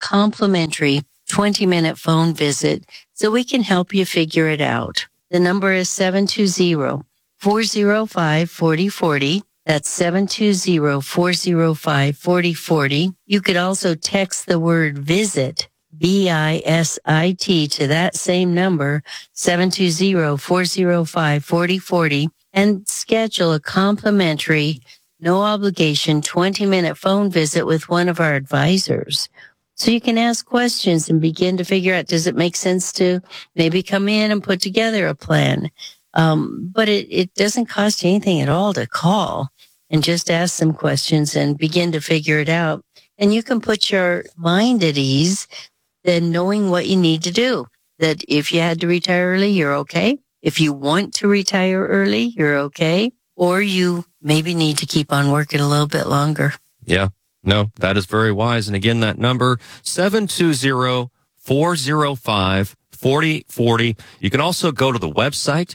complimentary 20-minute phone visit so we can help you figure it out. The number is 720-405-4040. That's 720-405-4040. You could also text the word visit, VISIT, to that same number, 720-405-4040, and schedule a complimentary, no obligation 20-minute phone visit with one of our advisors. So you can ask questions and begin to figure out, does it make sense to maybe come in and put together a plan? But it doesn't cost you anything at all to call and just ask some questions and begin to figure it out. And you can put your mind at ease then knowing what you need to do. That if you had to retire early, you're okay. If you want to retire early, you're okay. Or you maybe need to keep on working a little bit longer. Yeah. No, that is very wise. And again, that number, 720-405-4040. You can also go to the website,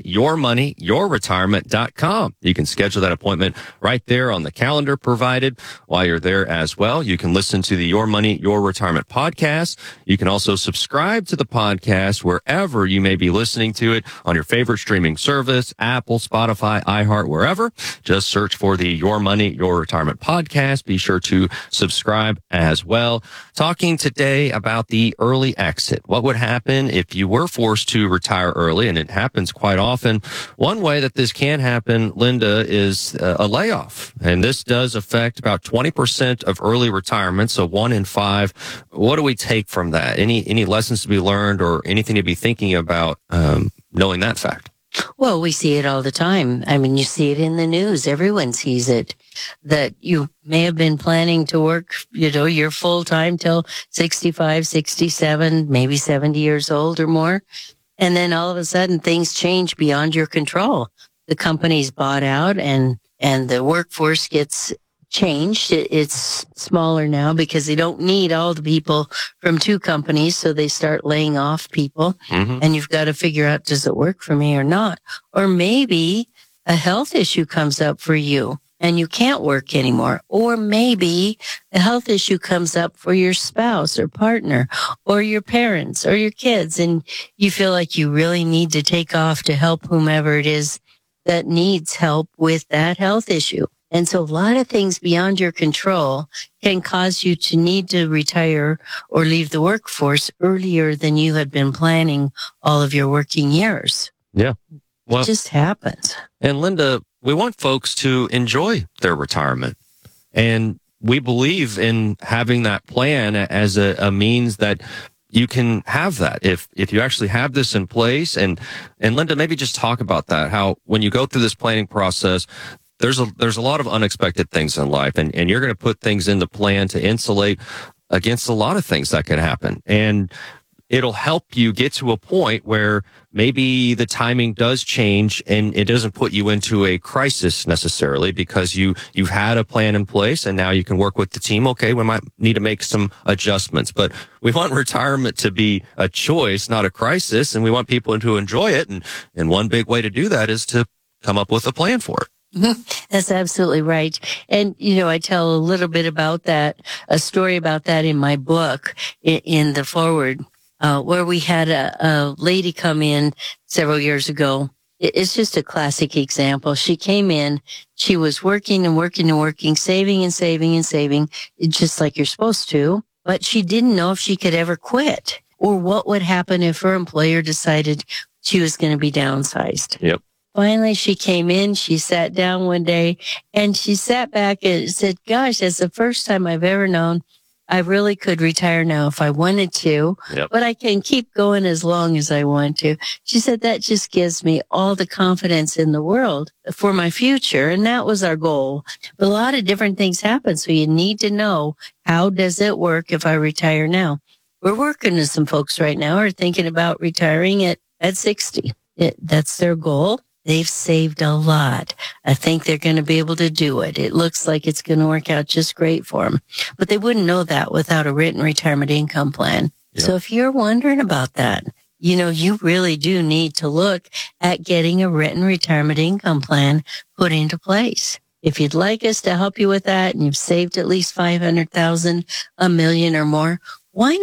yourmoneyyourretirement.com. You can schedule that appointment right there on the calendar provided. While you're there as well, you can listen to the Your Money, Your Retirement podcast. You can also subscribe to the podcast wherever you may be listening to it on your favorite streaming service, Apple, Spotify, iHeart, wherever. Just search for the Your Money, Your Retirement podcast. Be sure to subscribe as well. Talking today about the early exit. What would happen if you were forced to retire early? And it happens quite often. One way that this can happen, Linda, is a layoff. And this does affect about 20% of early retirement. So 1 in 5. What do we take from that? Any lessons to be learned or anything to be thinking about, knowing that fact? Well, we see it all the time. I mean, you see it in the news. Everyone sees it. That you may have been planning to work, your full time till 65, 67, maybe 70 years old or more. And then all of a sudden things change beyond your control. The company's bought out and the workforce gets changed. It's smaller now because they don't need all the people from 2 companies. So they start laying off people. Mm-hmm. And you've got to figure out, does it work for me or not? Or maybe a health issue comes up for you and you can't work anymore. Or maybe a health issue comes up for your spouse or partner or your parents or your kids. And you feel like you really need to take off to help whomever it is that needs help with that health issue. And so a lot of things beyond your control can cause you to need to retire or leave the workforce earlier than you had been planning all of your working years. Yeah. Well, it just happens. And Linda, we want folks to enjoy their retirement. And we believe in having that plan as a means that you can have that if you actually have this in place. And Linda, maybe just talk about that, how when you go through this planning process, there's a lot of unexpected things in life, and you're going to put things into plan to insulate against a lot of things that can happen. And it'll help you get to a point where maybe the timing does change and it doesn't put you into a crisis necessarily because you've had a plan in place and now you can work with the team. Okay, we might need to make some adjustments, but we want retirement to be a choice, not a crisis, and we want people to enjoy it. And one big way to do that is to come up with a plan for it. That's absolutely right. And, I tell a little bit about that, a story about that in my book, in the foreword, where we had a lady come in several years ago. It's just a classic example. She came in, she was working and working and working, saving and saving and saving, just like you're supposed to, but she didn't know if she could ever quit or what would happen if her employer decided she was going to be downsized. Yep. Finally, she came in, she sat down one day, and she sat back and said, gosh, that's the first time I've ever known I really could retire now if I wanted to, but I can keep going as long as I want to. She said, that just gives me all the confidence in the world for my future, and that was our goal. But a lot of different things happen, so you need to know, how does it work if I retire now? We're working with some folks right now who are thinking about retiring at 60. That's their goal. They've saved a lot. I think they're going to be able to do it. It looks like it's going to work out just great for them. But they wouldn't know that without a written retirement income plan. Yep. So if you're wondering about that, you really do need to look at getting a written retirement income plan put into place. If you'd like us to help you with that and you've saved at least $500,000, $1 million or more, why not?